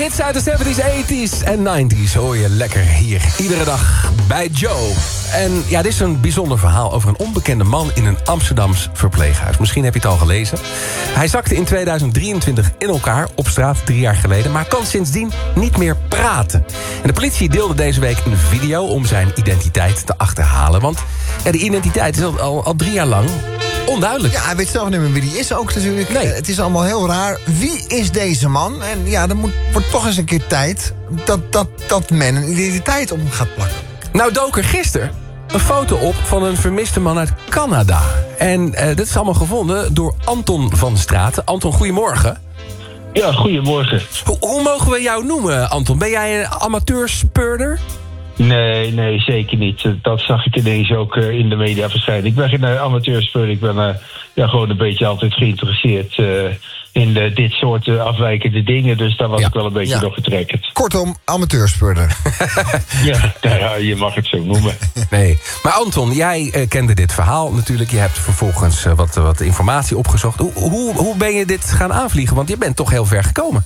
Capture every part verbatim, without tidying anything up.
hits uit de zeventies, tachtiger en negentiger hoor je lekker hier. Iedere dag bij Joe. En ja, dit is een bijzonder verhaal over een onbekende man in een Amsterdams verpleeghuis. Misschien heb je het al gelezen. Hij zakte in tweeduizend drieëntwintig in elkaar op straat drie jaar geleden, maar kan sindsdien niet meer praten. En de politie deelde deze week een video om zijn identiteit te achterhalen. Want ja, die identiteit is al, al, al drie jaar lang onduidelijk. Ja, hij weet zelf niet meer wie die is ook natuurlijk. Nee. Het is allemaal heel raar. Wie is deze man? En ja, er moet, wordt toch eens een keer tijd dat, dat, dat men een identiteit op hem gaat plakken. Nou dook er gisteren een foto op van een vermiste man uit Canada. En uh, dit is allemaal gevonden door Anton van Straten. Anton, goedemorgen. Ja, goedemorgen. Hoe, hoe mogen we jou noemen, Anton? Ben jij een amateurspeurder? Nee, nee, zeker niet. Dat zag ik ineens ook uh, in de media verschijnen. Ik ben geen uh, amateurspeurder. Ik ben uh, ja, gewoon een beetje altijd geïnteresseerd uh, in uh, dit soort uh, afwijkende dingen. Dus daar was Ja. ik wel een beetje Ja. door getrekkerd. Kortom, amateurspeurder. Ja, nou ja, je mag het zo noemen. Nee. Maar Anton, jij uh, kende dit verhaal natuurlijk. Je hebt vervolgens uh, wat, wat informatie opgezocht. Hoe, hoe, hoe ben je dit gaan aanvliegen? Want je bent toch heel ver gekomen.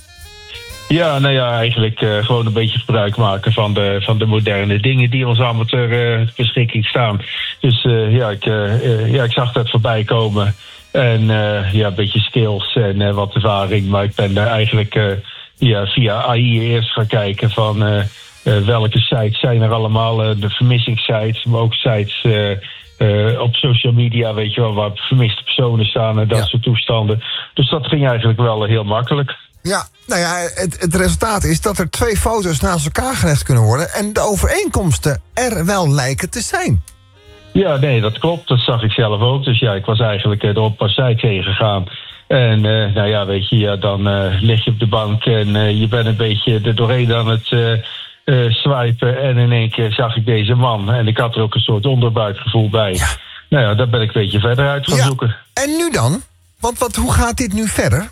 Ja, nou ja, eigenlijk uh, gewoon een beetje gebruik maken van de, van de moderne dingen die ons allemaal ter uh, beschikking staan. Dus uh, ja, ik, uh, uh, ja, ik zag dat voorbij komen. En uh, ja, een beetje skills en uh, wat ervaring. Maar ik ben uh, eigenlijk uh, ja, via A I eerst gaan kijken van uh, uh, welke sites zijn er allemaal. Uh, de vermissingssites, maar ook sites uh, uh, op social media, weet je wel, waar vermiste personen staan en dat Ja. soort toestanden. Dus dat ging eigenlijk wel uh, heel makkelijk. Ja, nou ja, het, het resultaat is dat er twee foto's naast elkaar gelegd kunnen worden en de overeenkomsten er wel lijken te zijn. Ja, nee, dat klopt. Dat zag ik zelf ook. Dus ja, ik was eigenlijk uh, er op een site heen gegaan. En uh, nou ja, weet je, ja, dan uh, lig je op de bank en uh, je bent een beetje er doorheen aan het uh, uh, swipen. En in één keer zag ik deze man. En ik had er ook een soort onderbuikgevoel bij. Ja. Nou ja, daar ben ik een beetje verder uit gaan Ja. zoeken. En nu dan? Want wat, hoe gaat dit nu verder?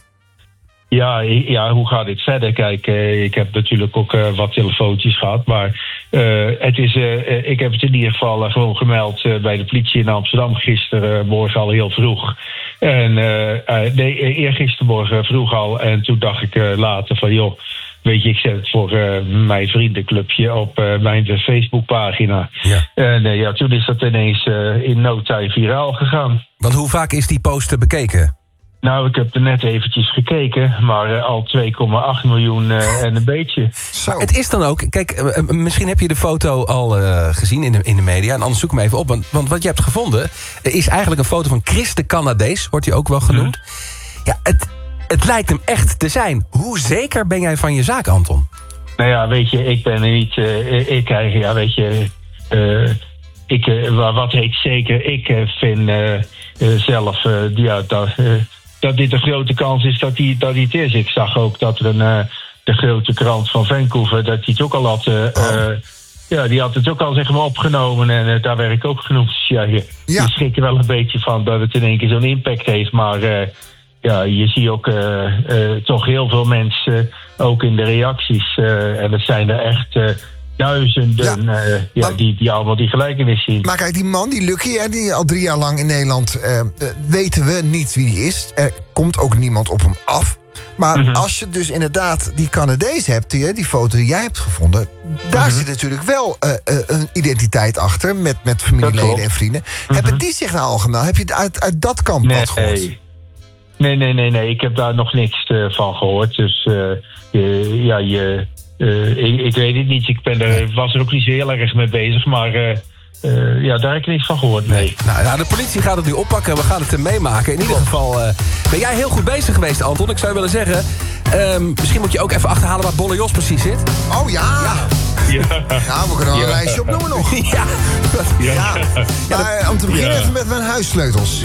Ja, ja, hoe gaat dit verder? Kijk, uh, ik heb natuurlijk ook uh, wat telefoontjes gehad. Maar uh, het is, uh, ik heb het in ieder geval uh, gewoon gemeld uh, bij de politie in Amsterdam gisteren, uh, morgen al heel vroeg. En uh, uh, nee, eergistermorgen vroeg al. En toen dacht ik uh, later van, joh, weet je, ik zet het voor uh, mijn vriendenclubje op uh, mijn Facebookpagina. Ja. En uh, ja, toen is dat ineens uh, in no time viraal gegaan. Want hoe vaak is die post bekeken? Nou, ik heb er net eventjes gekeken, maar uh, al twee komma acht miljoen uh, en een beetje. Zo. Het is dan ook, kijk, uh, uh, misschien heb je de foto al uh, gezien in de, in de media. En anders zoek hem even op. Want, want wat je hebt gevonden uh, is eigenlijk een foto van Chris de Canadees, wordt hij ook wel genoemd. Ja, het, het lijkt hem echt te zijn. Hoe zeker ben jij van je zaak, Anton? Nou ja, weet je, ik ben er niet... Uh, ik krijg, ja, weet je... Uh, ik, uh, wat heet zeker, ik uh, vind uh, uh, zelf uh, ja, dat, uh, dat dit een grote kans is dat hij dat het is. Ik zag ook dat er een, uh, de grote krant van Vancouver, dat hij het ook al had... Uh, Oh. uh, ja, die had het ook al zeg maar opgenomen en uh, daar werd ik ook genoemd. Dus ja, je, Ja. je schrikt er wel een beetje van dat het in één keer zo'n impact heeft, maar... Uh, Ja, je ziet ook uh, uh, toch heel veel mensen, uh, ook in de reacties. Uh, en dat zijn er echt uh, duizenden Ja. uh, ja, Maar- die, die allemaal die gelijkenis zien. Maar kijk, die man, die Lucky, hè, die al drie jaar lang in Nederland... Uh, uh, weten we niet wie die is. Er komt ook niemand op hem af. Maar Mhm. als je dus inderdaad die Canadees hebt, die, die foto die jij hebt gevonden... daar zit natuurlijk wel uh, uh, een identiteit achter met, met familieleden klopt. en vrienden. Hebben die zich nou al gemeld? Heb je het uit, uit dat kamp wat gehoord? Nee. nee, nee, nee, nee. Ik heb daar nog niks uh, van gehoord. Dus uh, uh, ja, je, uh, ik, ik weet het niet. Ik ben er, was er ook niet zo heel erg mee bezig. Maar uh, uh, ja, daar heb ik niks van gehoord, nee. Nou, nou, de politie gaat het nu oppakken. We gaan het er meemaken. In ieder geval uh, ben jij heel goed bezig geweest, Anton. Ik zou willen zeggen, um, misschien moet je ook even achterhalen waar Bolle Jos precies zit. Oh ja! Ja. Nou, we kunnen wel een Ja. lijstje opnoemen nog. Ja, dat, Ja. Maar uh, om te beginnen Ja. even met mijn huissleutels.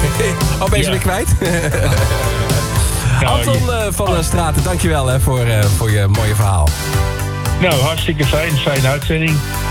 al ben je ze Ja. weer kwijt. Nou, Anton je- uh, van uh, Straten, dankjewel hè, voor, uh, voor je mooie verhaal. nou, hartstikke fijn. Fijne uitzending.